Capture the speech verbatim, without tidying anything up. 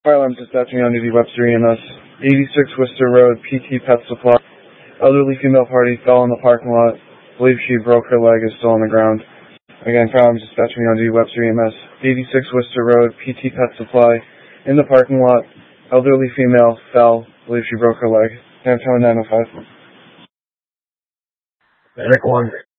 Fire alarm dispatching on duty, Webster E M S. eighty-six Worcester Road, P T Pet Supply. Elderly female party fell in the parking lot. Believe she broke her leg, is still on the ground. Again, fire alarm dispatching on duty, Webster E M S. eighty-six Worcester Road, P T Pet Supply. In the parking lot, elderly female fell. Believe she broke her leg. San Antonio nine oh five. Medic one.